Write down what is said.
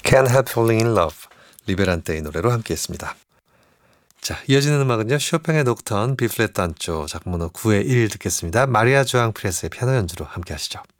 Can't Help Falling in Love, 리베란테의 노래로 함께했습니다. 자, 이어지는 음악은요. 쇼팽의 녹턴 B플랫 단조 작문호 9의 1 듣겠습니다. 마리아 조앙 프레스의 피아노 연주로 함께하시죠.